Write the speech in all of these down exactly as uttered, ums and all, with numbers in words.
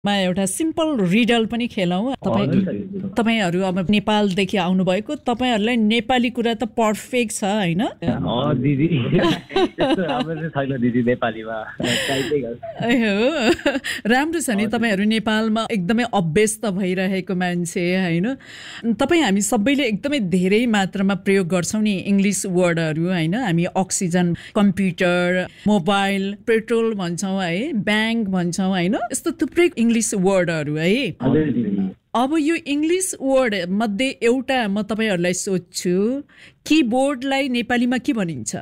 मा एउटा simple riddle पनि खेलौँ। तपाईँ तपाईँहरू अब नेपालदेखि आउनुभएको, तपाईँहरूलाई नेपाली कुरा त पर्फेक्ट छ होइन? दिदी छैन दिदी नेपालीमा हो राम्रो छ नि। तपाईँहरू नेपालमा एकदमै अभ्यस्त भइरहेको मान्छे होइन? तपाईँ हामी सबैले एकदमै धेरै मात्रामा प्रयोग गर्छौँ नि इङ्ग्लिस वर्डहरू होइन? हामी अक्सिजन, कम्प्युटर, मोबाइल, पेट्रोल भन्छौँ है, ब्याङ्क भन्छौँ होइन? यस्तो थुप्रै इङ्ग्लिस वर्डहरू है। अब यो इङ्ग्लिस वर्ड मध्ये एउटा म तपाईँहरूलाई सोध्छु, किबोर्डलाई नेपालीमा के भनिन्छ?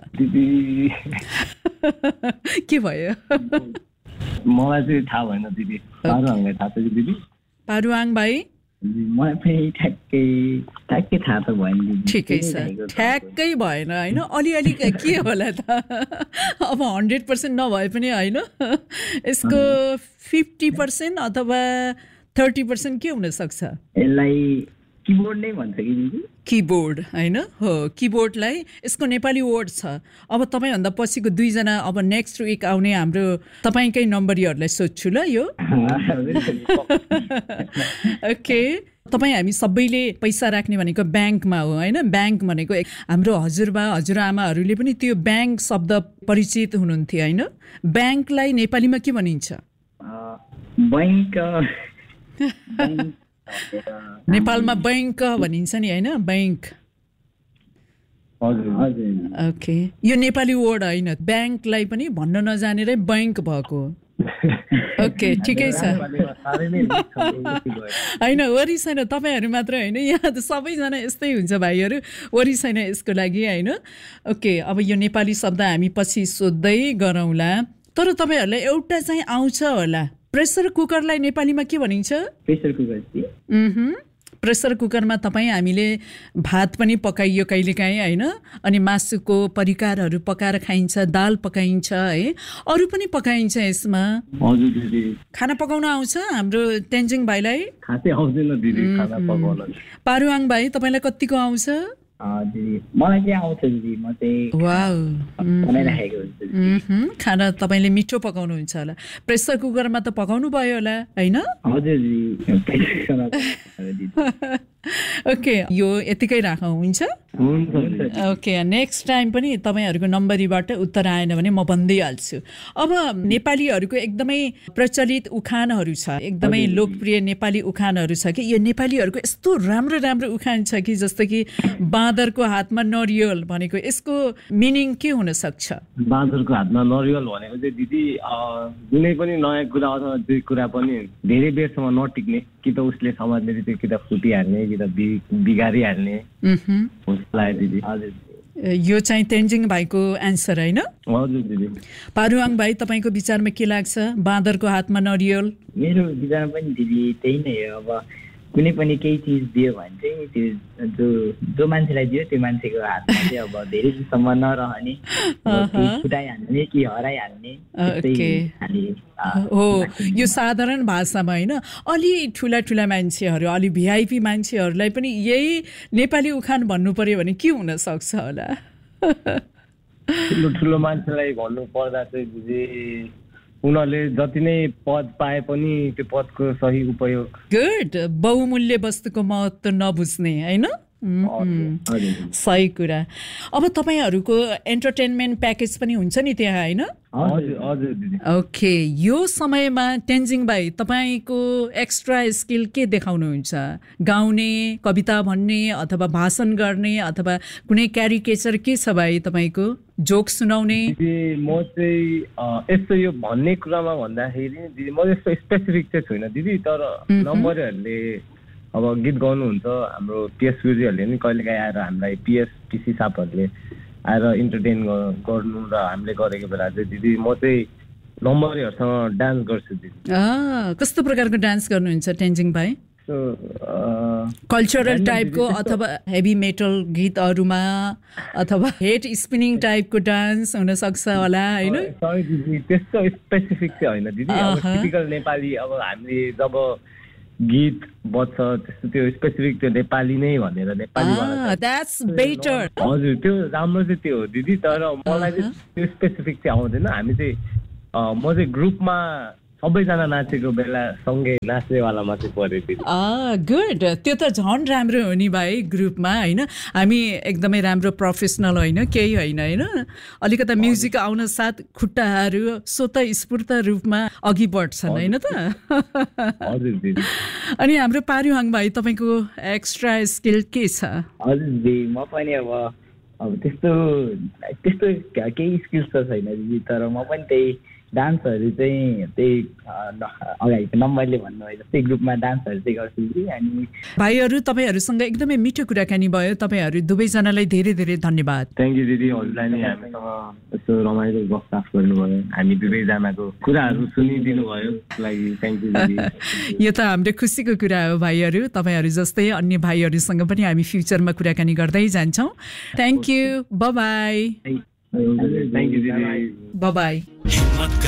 के भयो? मलाई चाहिँ थाहा भएन दिदी। पारुवाङलाई थाहा छ कि दिदी? पारुवाङ भाइ? मलाई पनि ठ्याक्कै ठ्याक्कै थाहा त भएन दिदी। ठिकै छ, ठ्याक्कै भएन होइन? अलिअलि के होला त? अब हन्ड्रेड पर्सेन्ट नभए पनि होइन, यसको फिफ्टी पर्सेन्ट अथवा थर्टी पर्सेन्ट के हुनसक्छ? यसलाई किबोर्ड नै भन्छ कि दिदी? किबोर्ड होइन? हो, किबोर्डलाई यसको नेपाली वर्ड छ। अब तपाईँभन्दा पछिको दुईजना अब नेक्स्ट विक आउने हाम्रो तपाईँकै नम्बरीहरूलाई सोध्छु ल यो। ओके, तपाईँ हामी सबैले पैसा राख्ने भनेको ब्याङ्कमा हो होइन? ब्याङ्क भनेको हाम्रो हजुरबा हजुरआमाहरूले पनि त्यो ब्याङ्क शब्द परिचित हुनुहुन्थ्यो होइन? ब्याङ्कलाई नेपालीमा के भनिन्छ? बैङ्क नेपालमा बैङ्क भनिन्छ नि होइन? बैङ्क। ओके, यो नेपाली वर्ड होइन, ब्याङ्कलाई पनि भन्न नजानेरै बैङ्क भएको। ओके, ठिकै छ होइन? वरि छैन, तपाईँहरू मात्र होइन, यहाँ त सबैजना यस्तै हुन्छ भाइहरू, वरि छैन यसको लागि होइन? ओके, अब यो नेपाली शब्द हामी पछि सोध्दै गरौँला। तर तपाईँहरूलाई एउटा चाहिँ आउँछ होला, प्रेसर कुकरलाई नेपालीमा के भनिन्छ? Pressure cooker. प्रेसर कुकरमा तपाईँ हामीले भात पनि पकाइयो कहिलेकाहीँ होइन? अनि मासुको परिकारहरू पकाएर खाइन्छ, दाल पकाइन्छ है, अरू पनि पकाइन्छ यसमा। खाना पकाउन आउँछ हाम्रो तेन्जिङ भाइलाई? खासै आउँदैन दिदी खाना पकाउन। पारुवाङ भाइ तपाईँलाई कतिको आउँछ? दिदी मलाई चाहिँ आउँछ दिदी, म चाहिँ वाउ बनाइराखेको हुन्छु। खाना तपाईँले मिठो पकाउनुहुन्छ होला। प्रेसर कुकरमा त पकाउनु भयो होला होइन? हजुर दिदी। ओके, यो यतिकै राखौँ, हुन्छ? ओके, नेक्स्ट टाइम पनि तपाईँहरूको नम्बरीबाट उत्तर आएन भने म भनिदिइहाल्छु। अब नेपालीहरूको एकदमै प्रचलित उखानहरू छ, एकदमै लोकप्रिय नेपाली उखानहरू छ कि यो नेपालीहरूको यस्तो राम्रो राम्रो उखान छ कि जस्तो कि बाँदरको हातमा नरिवल भनेको यसको मिनिङ के हुन सक्छ? बाँदरको हातमा नरिवल भनेको चाहिँ दिदी जुनै पनि नयाँ कुरा अथवा त्यो कुरा पनि धेरै बेरसम्म नटिक्ने, कि त उसले समाजले त्यो कि त फुटिहाल्ने कि त बिगारिहाल्ने दिदी। हजुर, यो चाहिँ तेन्जिङ भाइको एन्सर होइन? हजुर दिदी। पारुवाङ भाइ तपाईँको विचारमा के लाग्छ? बाँदरको हातमा नरिवल? मेरो विचारमा पनि दिदी त्यही नै हो। अब कुनै पनि केही चिज दियो भने चाहिँ त्यो जो जो मान्छेलाई दियो त्यो मान्छेको हातमा चाहिँ अब धेरै दिनसम्म नरहने, फुटाइहाल्ने कि हराइहाल्ने। हो, यो साधारण भाषामा होइन, अलि ठुला ठुला मान्छेहरू, अलि भिआइपी मान्छेहरूलाई पनि यही नेपाली उखान भन्नु पर्यो भने के हुन सक्छ होला? ठुलो ठुलो मान्छेलाई भन्नु पर्दा चाहिँ दिदी उनीहरूले जति नै पद पाए पनि त्यो पदको सही उपयोग। गुड, बहुमूल्य वस्तुको महत्त्व नबुझ्ने होइन? सही कुरा। अब तपाईँहरूको एन्टरटेनमेन्ट प्याकेज पनि हुन्छ नि त्यहाँ होइन? ओके, यो समयमा तेन्जिङ भाइ तपाईँको एक्स्ट्रा स्किल के देखाउनुहुन्छ? गाउने, कविता भन्ने अथवा भाषण गर्ने अथवा कुनै क्यारिकेचर के छ भाइ तपाईँको? जोक सुनाउने? म चाहिँ यस्तो यो भन्ने कुरामा भन्दाखेरि दिदी म यस्तो स्पेसिफिक चाहिँ छुइनँ दिदी, तर नम्बरहरूले अब गीत गाउनुहुन्छ, हाम्रो पिएस गुरुजीहरूले नि कहिलेकाहीँ आएर हामीलाई पिएस टिसी सापहरूले आएर इन्टरटेन गर्नु र हामीले गरेको बेला चाहिँ दिदी म चाहिँ नम्बरहरूसँग डान्स गर्छु दिदी। कस्तो प्रकारको डान्स गर्नुहुन्छ तेन्जिङ भाइ? कल्चरल टाइपको अथवा हेभी मेटल गीतहरूमा अथवा हेड स्पिनिङ टाइपको डान्स हुन सक्छ होला होइन? त्यस्तो स्पेसिफिक चाहिँ होइन दिदी। अब टिपिकल नेपाली अब हामीले जब गीत बज्छ त्यस्तो त्यो स्पेसिफिक त्यो नेपाली नै भनेर नेपाली द्याट्स बेटर। हजुर, त्यो राम्रो चाहिँ त्यो हो दिदी, तर मलाई चाहिँ त्यो स्पेसिफिक चाहिँ आउँदैन। हामी चाहिँ म चाहिँ ग्रुपमा सबैजना नाचेको बेला सँगै नाच्नेवालामा चाहिँ पऱ्यो दिदी। गुड, त्यो त झन् राम्रो हो नि भाइ ग्रुपमा होइन। हामी एकदमै राम्रो प्रोफेसनल होइन केही होइन होइन, अलिकता म्युजिक आउन साथ खुट्टाहरू स्वतः स्फूर्त रूपमा अघि बढ्छन् होइन त। हजुर दिदी। अनि हाम्रो पारुहाङ भाइ तपाईँको एक्स्ट्रा स्किल के छ? हजुर दिदी, म पनि अब अब त्यस्तो त्यस्तो केही स्किल्स त छैन दिदी, तर म पनि त्यही डान्सहरू चाहिँ त्यही अगाडिको नम्बरले भन्नुभयो जस्तै ग्रुपमा डान्सहरू चाहिँ गर्छु कि। अनि भाइहरू तपाईँहरूसँग एकदमै मिठो कुराकानी भयो, तपाईँहरू दुवैजनालाई धेरै धेरै धन्यवाद। थ्याङ्क यू दिदी, हजुरलाई नै हामीसँग यस्तो रमाइलो गफसाफ गर्नुभयो, हामी दुवैजनाको कुराहरू सुनिदिनु भयो लागि थ्याङ्क यू दिदी। यो त हाम्रो खुसीको कुरा हो भाइहरू, तपाईँहरू जस्तै अन्य भाइहरूसँग पनि हामी फ्युचरमा कुराकानी गर्दै जान्छौँ। Thank you, by by. Thank you दिदी, बाई बाई।